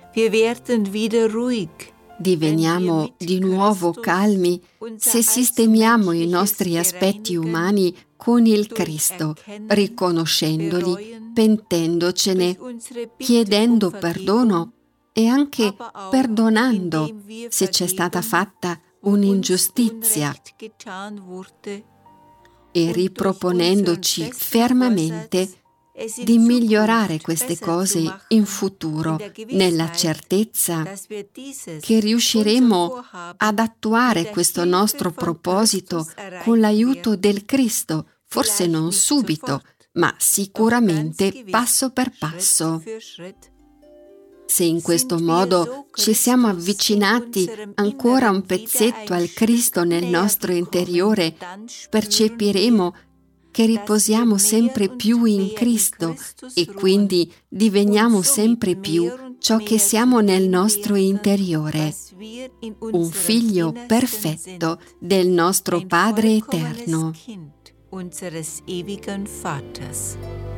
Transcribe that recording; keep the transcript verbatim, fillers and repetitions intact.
Diveniamo di nuovo calmi se sistemiamo i nostri aspetti umani con il Cristo, riconoscendoli, pentendocene, chiedendo perdono e anche perdonando se c'è stata fatta un'ingiustizia e riproponendoci fermamente di migliorare queste cose in futuro, nella certezza che riusciremo ad attuare questo nostro proposito con l'aiuto del Cristo, forse non subito, ma sicuramente passo per passo. Se in questo modo ci siamo avvicinati ancora un pezzetto al Cristo nel nostro interiore, percepiremo che riposiamo sempre più in Cristo e quindi diveniamo sempre più ciò che siamo nel nostro interiore, un figlio perfetto del nostro Padre eterno.